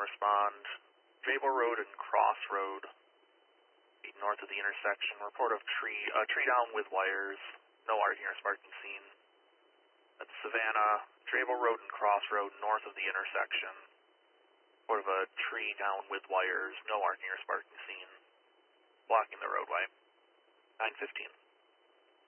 respond. Jable Road and Cross Road, north of the intersection. Report of tree down with wires. No arguing or sparking scene. That's Savannah, Jable Road and Cross Road, north of the intersection. Report of a tree down with wires. No arguing or sparking scene. Blocking the roadway. 9:15.